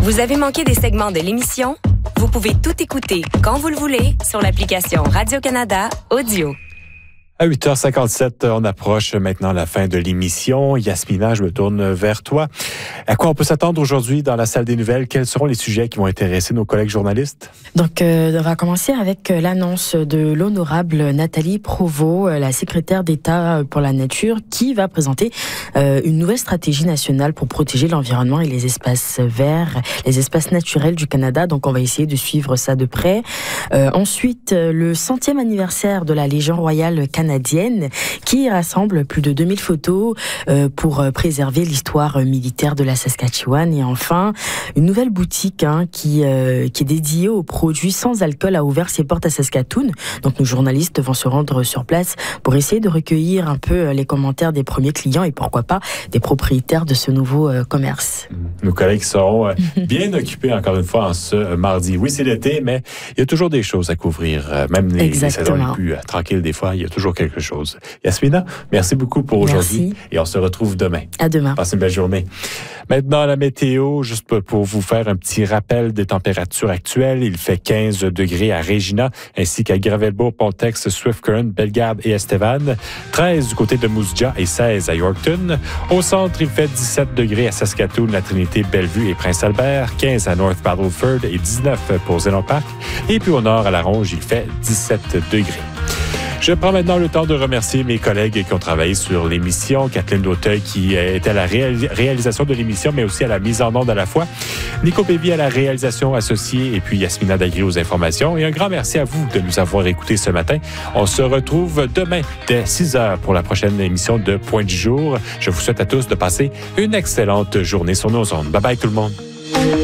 Vous avez manqué des segments de l'émission? Vous pouvez tout écouter quand vous le voulez sur l'application Radio-Canada Audio. À 8h57, on approche maintenant la fin de l'émission. Yasmina, je me tourne vers toi. À quoi on peut s'attendre aujourd'hui dans la salle des nouvelles? Quels seront les sujets qui vont intéresser nos collègues journalistes? Donc, on va commencer avec l'annonce de l'honorable Nathalie Provost, la secrétaire d'État pour la nature, qui va présenter une nouvelle stratégie nationale pour protéger l'environnement et les espaces verts, les espaces naturels du Canada. Donc, on va essayer de suivre ça de près. Ensuite, le 100e anniversaire de la Légion royale canadienne qui rassemble plus de 2000 photos pour préserver l'histoire militaire de la Saskatchewan. Et enfin, une nouvelle boutique qui est dédiée aux produits sans alcool a ouvert ses portes à Saskatoon. Donc nos journalistes vont se rendre sur place pour essayer de recueillir un peu les commentaires des premiers clients et pourquoi pas des propriétaires de ce nouveau commerce. Nos collègues seront bien occupés encore une fois en ce mardi. Oui, c'est l'été, mais il y a toujours des choses à couvrir. Même les saisons les plus tranquilles des fois, il y a toujours quelque chose. Yasmina, merci beaucoup pour aujourd'hui et on se retrouve demain. À demain. Passez une belle journée. Maintenant, la météo, juste pour vous faire un petit rappel des températures actuelles. Il fait 15 degrés à Regina, ainsi qu'à Gravelbourg, Pontex, Swift Current, Bellegarde et Estevan. 13 du côté de Moose Jaw et 16 à Yorkton. Au centre, il fait 17 degrés à Saskatoon, La Trinité, Bellevue et Prince-Albert. 15 à North Battleford et 19 pour Zénon Park. Et puis au nord, à La Ronge, il fait 17 degrés. Je prends maintenant le temps de remercier mes collègues qui ont travaillé sur l'émission. Kathleen Dauteuil qui était à la réalisation de l'émission, mais aussi à la mise en onde à la fois. Nico Pévy à la réalisation associée et puis Yasmina Dagri aux informations. Et un grand merci à vous de nous avoir écoutés ce matin. On se retrouve demain dès 6h pour la prochaine émission de Point du jour. Je vous souhaite à tous de passer une excellente journée sur nos ondes. Bye bye tout le monde.